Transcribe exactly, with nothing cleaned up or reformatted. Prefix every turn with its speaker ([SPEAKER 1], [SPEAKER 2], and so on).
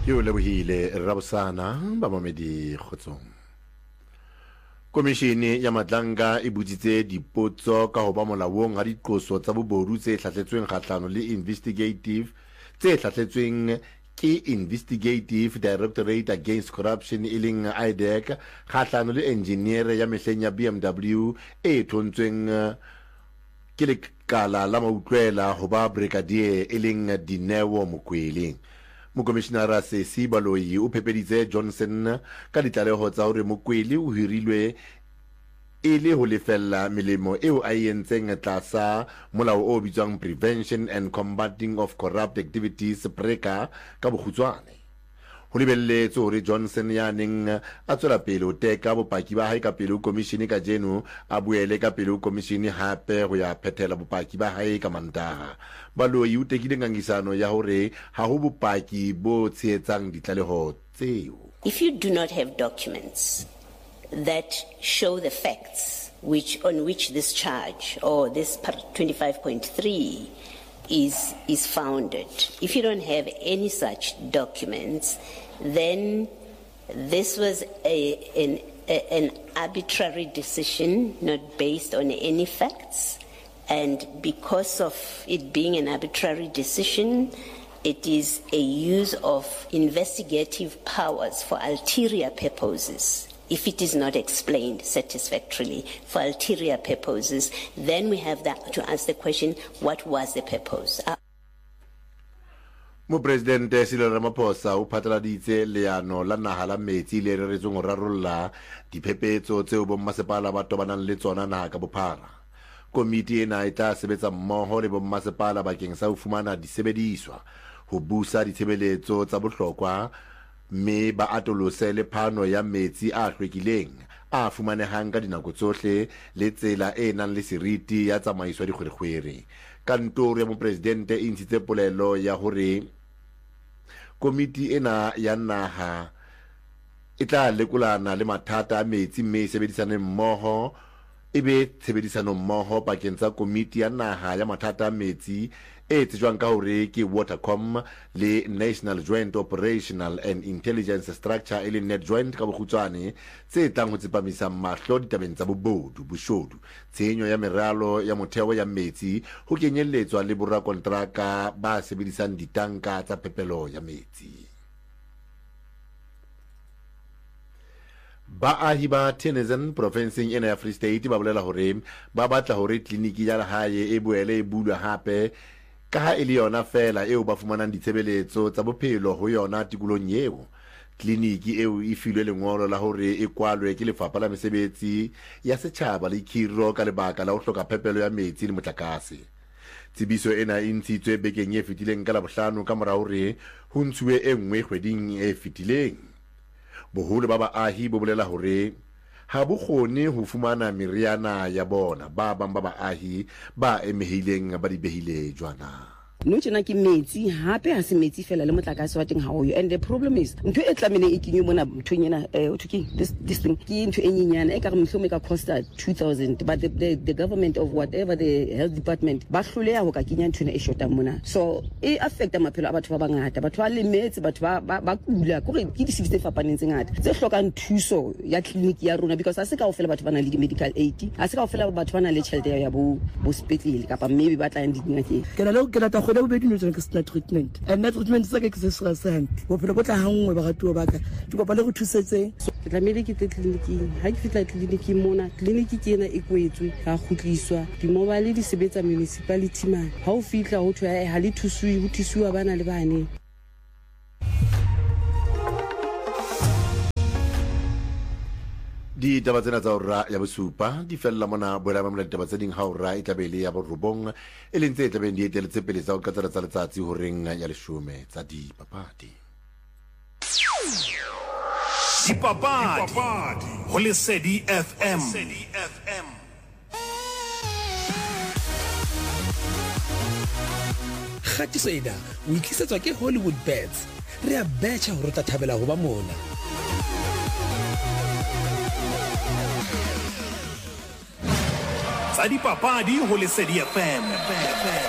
[SPEAKER 1] Yo lebohile rabosana ba mamedi khotsong. Komishini ya Matlanga e butsitse dipotso ka ho ba molaong ha diqoso tsa bobodu tse hlahletsweng kgahlano le investigative tse hlahletsweng ke Investigative Directorate Against Corruption iling I D E C kgahlano le engineer ya mehleng ya B M W e thontsweng ke lekala la mautlwela ho ba brigadier iling Dineo Mokwele. Mokomishenara Sesi Baloyi o phepeditse Johnson ka ditlaleho tsa hore Mokwele o hirilwe e le ho lefella melemo eo a entseng tlasa molao o bitswang Prevention and Combating of Corrupt Activities PRECA ka bokgutswane. Ho lebelletse hore Johnson ya neng a tswela pele ho teka bopaki ba hae ka pele ho komishini ka jeno a boele ka pele ho komishini hape ho ya phethela bopaki ba hae ka Mantaha. Baloyi o tekile ngangisano ya hore ha ho bopaki bo tshehetsang ditlaleho tseo.
[SPEAKER 2] If you do not have documents that show the facts which on which this charge or this part twenty-five point three is is founded, if you don't have any such documents, then this was a, an, a, an arbitrary decision not based on any facts, and because of it being an arbitrary decision, it is a use of investigative powers for ulterior purposes. If it is not explained satisfactorily for ulterior purposes, then we have that to ask the question, what was the purpose? Uh,
[SPEAKER 1] Mo President Cyril Ramaphosa o phatlaladitse leano la naha la metsi le reretsweng ho rarolla diphephetso tseo bommasepala ba tobanang le tsona naha ka bophara. Komiti ena e tla sebetsa mmoho le bommasepala bakeng sa ho fumana disebediswa ho busa ditshebeletso tsa bohlokwa me ba atolose le phano ya metsi a hlwekileng a fumanehang ka dinako tsohle le tsela e nang le seriti ya tsamaiso ya dikgwerekgwere. Kantoro ya mopresidente e ntshitse polelo ya hore komiti ena ya naha e tla lekolana le mathata a metsi mme e sebedisane mmoho ebe tshebedisano mmoho pakeng tsa komiti ya naha ya mathata a metsi e tsejwang ka hore ke Watercom le National Joint Operational and Intelligence Structure e le NetJoint ka bokgutswane tse tlang ho tsepamisa mahlo ditabeng tsa bobodu boshodu tshenyo ya meralo ya motheo ya metsi ho kenyelletswa le borakontraka ba sebedisang ditanka tsa phepelo ya metsi. Baahi ba Tennyson provinceng ena ya Free State ba bolela hore ba batla hore kliniki ya lehae e boele e bulwe hape ka ha e le yona fela eo ba fumanang ditshebeletso tsa bophelo ho yona tikolong eo. Kliniki eo e filwe lengolo la hore e kwalwe ke lefapha la mesebetsi ya setjhaba le khiro ka lebaka la ho hloka phepelo ya metsi le motlakase. Tsebiso ena e ntshitswe bekeng e fetileng ka Labohlano ka mora hore ho ntshuwe e nngwe kgweding e fetileng. Boholo ba baahi bo bolela hore ha bo kgone ho fumana meriana ya bona, ba bang ba baahi ba emehileng ba di behile jwana.
[SPEAKER 3] No tjena ke metsi hape ha se metsi fela le motlakase wa teng ha o yo, and the problem is ntho e tlamene e kenywe mona mthong ena eh o thuking this this thing ke ntho e nyenyana e ka re mhlome ka costa two thousand, but the, the the government of whatever the health department ba hloleha ho ka kenya ntho e shota mona, so e affecta maphelo a batho ba bangata, batho ba lemetse, batho ba ba kula ko re ke di sixty fapaneng tse ngata tse hlokang thuso ya clinic ya rona, because ha se kaofela batho ba na le medical aid, ha se kaofela batho ba na le tjhelete ya bo bo sepetlele kapa maybe ba tla ndi ngakeng ke la lo ke la ta go le bobedi no tsena ke sna treatment and that treatment se ke se sera sent bo phelo bo tla hangwe ba gatuwa ba ka ke kopa le go thusetse
[SPEAKER 4] ke tlamehile ke tle tleliniking ha ke fitla tleliniking mona tleliniki ke ena e kwetswe ga khutliswa di-mobile di sebetsa municipality man ha o fitla ho thwa ha le thuswi ho thusiwa bana le bane.
[SPEAKER 1] Di taba tsena tsa ora ya bosupa di fella mona boela mamela ditaba tse ding ha ora e tlabele ya borobong e leng tse tlabeng di eteletse pele tsa ho katsela tsa letsatsi ho reng ya leshome tsa dipapadi.
[SPEAKER 5] Dipapadi ho Lesedi F M.
[SPEAKER 6] Khatiso ena o itlisetswa ke Hollywood Bets. Re a betcha hore tla thabela ho ba mona.
[SPEAKER 5] Tsa dipapadi ho Lesedi F M.